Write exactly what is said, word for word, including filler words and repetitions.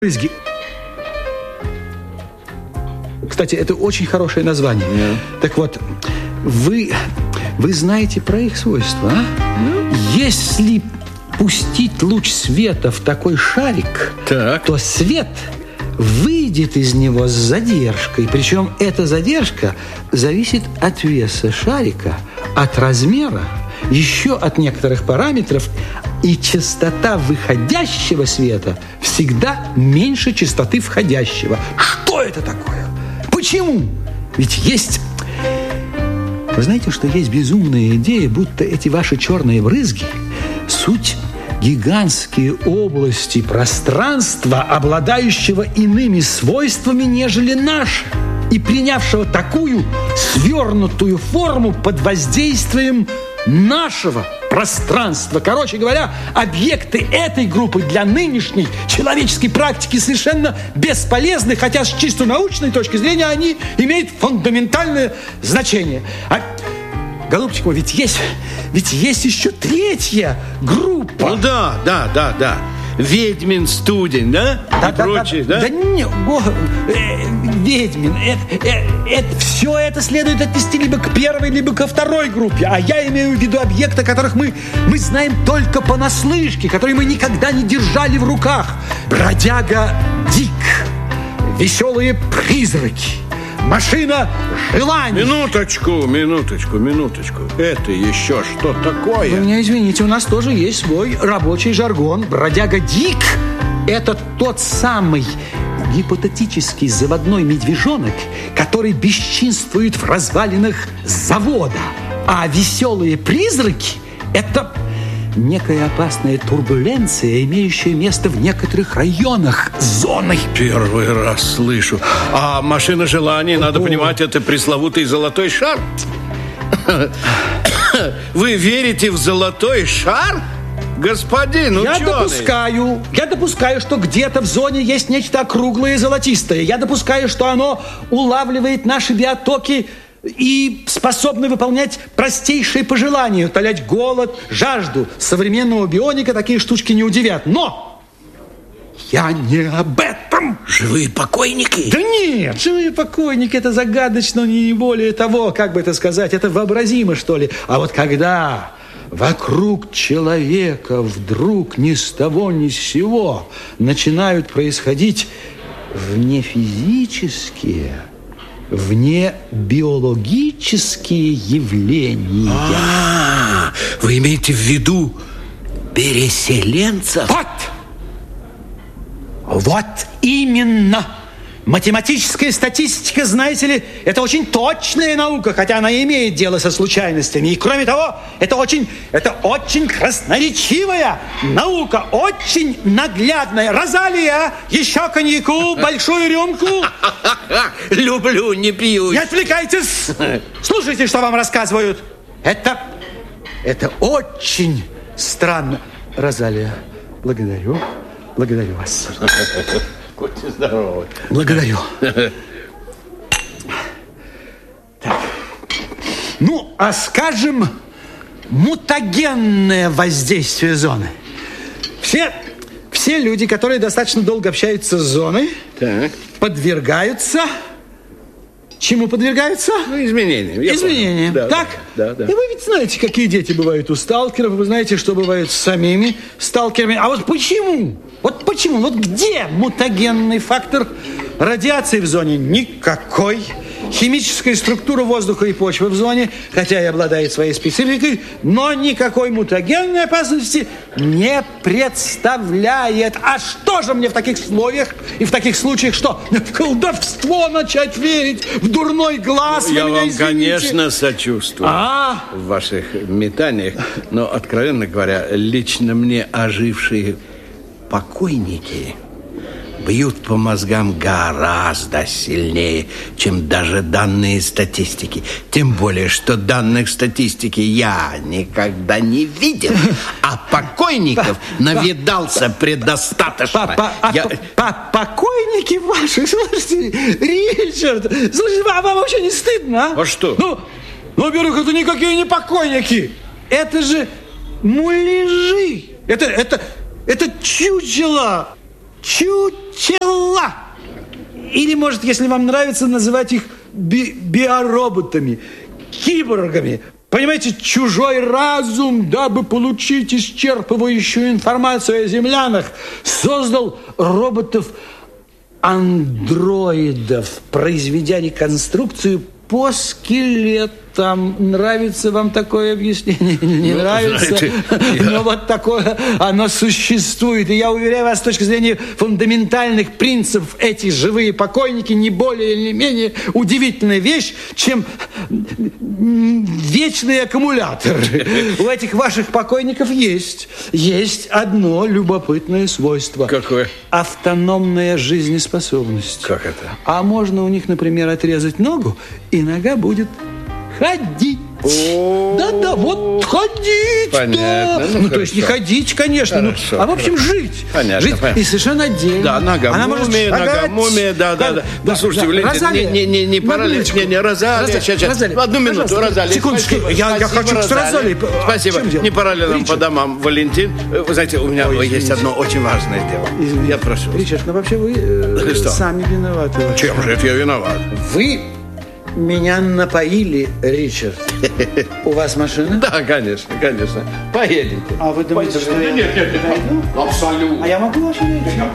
Брызги. Кстати, это очень хорошее название. Yeah. Так вот, вы, вы знаете про их свойства, а? Yeah. Если пустить луч света в такой шарик, так. то свет выйдет из него с задержкой. Причем эта задержка зависит от веса шарика, от размера, еще от некоторых параметров, и частота выходящего света всегда меньше частоты входящего. Что это такое? Почему? Ведь есть... Вы знаете, что есть безумная идея, будто эти ваши черные брызги суть гигантские области пространства, обладающего иными свойствами, нежели наше, и принявшего такую свернутую форму под воздействием нашего пространства. Короче говоря, объекты этой группы для нынешней человеческой практики совершенно бесполезны, хотя с чисто научной точки зрения они имеют фундаментальное значение. А, голубчик мой, ведь есть, ведь есть еще третья группа. Ну да, да, да, да. Ведьмин студень, да? Да, и да, прочее, да? да? Да не, го, э, Ведьмин, это, э, это, все это следует отнести либо к первой, либо ко второй группе. А я имею в виду объекты, которых мы, мы знаем только понаслышке, которые мы никогда не держали в руках. Бродяга Дик, веселые призраки, машина желаний. Минуточку, минуточку, минуточку. Это еще что такое? Вы меня извините, у нас тоже есть свой рабочий жаргон. Бродяга Дик – это тот самый гипотетический заводной медвежонок, который бесчинствует в развалинах завода. А веселые призраки – это некая опасная турбуленция, имеющая место в некоторых районах зоны. Первый раз слышу. А машина желаний, надо О. понимать, это пресловутый золотой шар? Вы верите в золотой шар? Господин ученый. Я допускаю, я допускаю, что где-то в зоне есть нечто округлое и золотистое. Я допускаю, что оно улавливает наши биотоки и способны выполнять простейшие пожелания, утолять голод, жажду. Современного бионика такие штучки не удивят. Но я не об этом. Живые покойники? Да нет, живые покойники – это загадочно, не более того, как бы это сказать, это вообразимо, что ли. А вот когда вокруг человека вдруг ни с того ни с сего начинают происходить внефизические, вне биологические явления. А, вы имеете в виду переселенцев? Вот! Вот именно! Математическая статистика, знаете ли, это очень точная наука, хотя она и имеет дело со случайностями. И кроме того, это очень, это очень красноречивая наука, очень наглядная. Розалия, еще коньяку, большую рюмку. Люблю, не пью. Не отвлекайтесь. Слушайте, что вам рассказывают. Это, это очень странно. Розалия, благодарю, благодарю вас. Будьте здоровы. Благодарю. Так. Ну, а скажем, мутагенное воздействие зоны. Все, все люди, которые достаточно долго общаются с зоной, так. подвергаются... Чему подвергаются? Ну, изменениям. Изменениям. Да, так? Да, да. И вы ведь знаете, какие дети бывают у сталкеров, вы знаете, что бывает с самими сталкерами. А вот почему? Вот почему? Вот где мутагенный фактор? Радиации в зоне никакой. Химическая структура воздуха и почвы в зоне, хотя и обладает своей спецификой, но никакой мутагенной опасности не представляет. А что же мне в таких условиях и в таких случаях что? В колдовство начать верить, в дурной глаз? Ну, я вам, извините. Конечно, сочувствую а? в ваших метаниях, но, откровенно говоря, лично мне ожившие покойники бьют по мозгам гораздо сильнее, чем даже данные статистики. Тем более, что данных статистики я никогда не видел, а покойников навидался предостаточно. Покойники ваши? Слушайте, Ричард, слушайте, а вам вообще не стыдно, а? А что? Ну, во-первых, это никакие не покойники. Это же муляжи. Это, это, это чучело. Чуть чучела. Или, может, если вам нравится, называть их би- биороботами, киборгами. Понимаете, чужой разум, дабы получить исчерпывающую информацию о землянах, создал роботов-андроидов, произведя реконструкцию по скелетам. Нравится вам такое объяснение? Не ну, нравится? Знаете, я... Но вот такое оно существует. И я уверяю вас, с точки зрения фундаментальных принципов, эти живые покойники не более или менее удивительная вещь, чем вечный аккумулятор. У этих ваших покойников есть, есть одно любопытное свойство. Какое? Автономная жизнеспособность. Как это? А можно у них, например, отрезать ногу, и нога будет ходить. Да-да, вот ходить. Понятно. Да. Ну, ну, то есть не ходить, конечно, ну, а в общем жить. Понятно, жить понятно. И совершенно отдельно. Да, нога, Она мумия, может нога, шагать. мумия, да, да, да. Да, слушайте, да. Валентин, Розалия, не, не, не пора ли? Не, не, Розалия, Розалия, сейчас, сейчас. Розалия, Одну минуту, пожалуйста, Розалия. секундочку, Спасибо, я, я спасибо, хочу с Розалией. Спасибо. Не пора ли нам Ричард? по домам, Валентин? Вы знаете, у меня Ой, есть одно очень важное дело. Извините. Я прошу. Ричард, ну вообще вы э, Что? сами виноваты. Чем же это я виноват? Вы меня напоили, Ричард. У вас машина? Да, конечно, конечно. Поедете. А вы думаете, что я... Нет, нет, нет, абсолютно. А я могу вообще?